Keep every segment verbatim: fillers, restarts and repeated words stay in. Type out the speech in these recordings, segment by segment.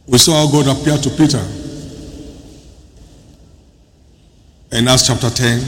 We saw how God appeared to Peter in Acts chapter ten,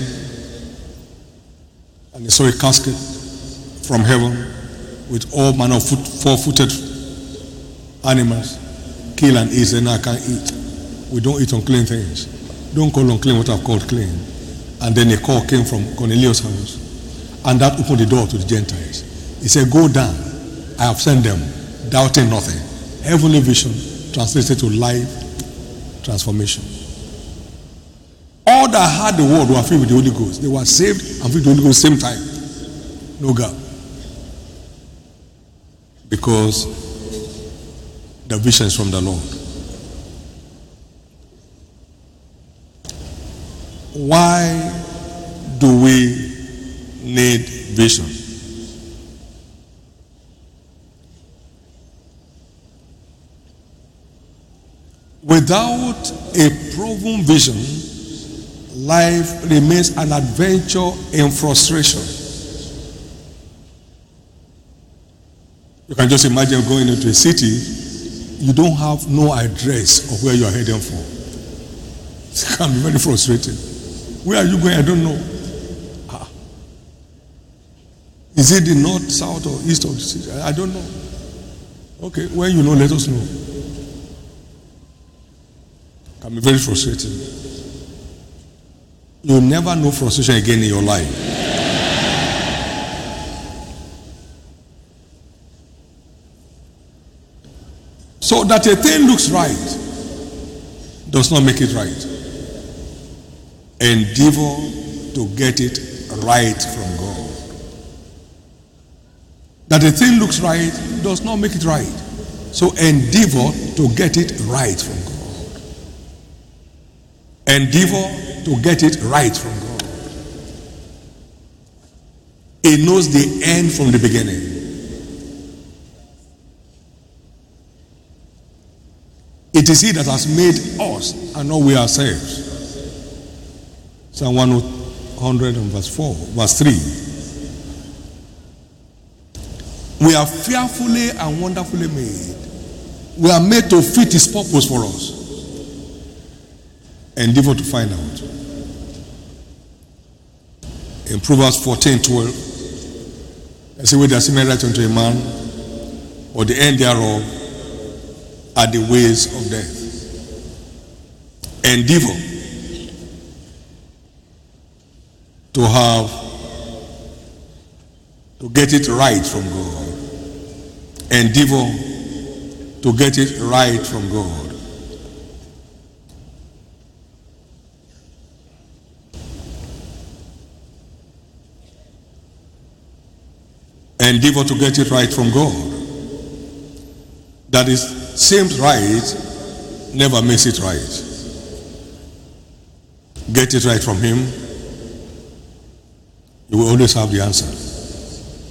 and he saw a casket from heaven with all manner of foot, four-footed animals. Kill and eat, and I can't eat. We don't eat unclean things. Don't call unclean what I've called clean. And then a call came from Cornelius' house, and that opened the door to the Gentiles. He said, go down, I have sent them, doubting nothing. Heavenly vision translated to life transformation. All that had the word were filled with the Holy Ghost. They were saved and filled with the Holy Ghost same time. No gap. Because the vision is from the Lord. Why do we need vision? Without a proven vision, life remains an adventure in frustration. You can just imagine going into a city, you don't have no address of where you are heading for. It can be very frustrating. Where are you going? I don't know. Ah. Is it the north, south, or east of the city? I don't know. Okay, when you know, let us know. It can be very frustrating. You'll never know frustration again in your life. So that a thing looks right does not make it right. Endeavor to get it right from God. That a thing looks right does not make it right. So endeavor to get it right from God. Endeavor to get it right from God. He knows the end from the beginning. It is He that has made us and not we ourselves. Psalm one hundred and verse four, verse three. We are fearfully and wonderfully made. We are made to fit His purpose for us. Endeavor to find out. In Proverbs fourteen twelve, I say, where there seemeth right unto a man, or the end thereof are the ways of death. Endeavor to have, to get it right from God. Endeavor to get it right from God. Endeavor to get it right from God. That is, seems right never makes it right. Get it right from Him, you will always have the answer.